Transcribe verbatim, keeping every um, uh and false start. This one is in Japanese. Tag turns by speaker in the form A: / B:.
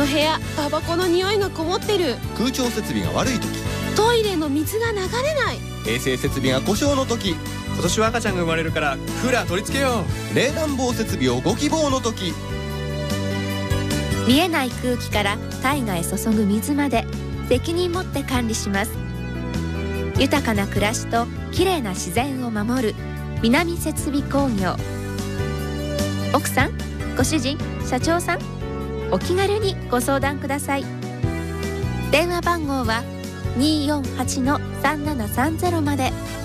A: の部屋タバコの匂いがこもってる。
B: 空調設備が悪い時、
A: トイレの水が流れない。
B: 衛生設備が故障の時、
C: 今年は赤ちゃんが生まれるからクーラー取り付けよう。
B: 冷暖房設備をご希望の時。
D: 見えない空気から体外へ注ぐ水まで責任持って管理します。豊かな暮らしときれいな自然を守る南設備工業。奥さん、ご主人、社長さん、お気軽にご相談ください。電話番号は にーよんはちのさんななさんゼロ まで。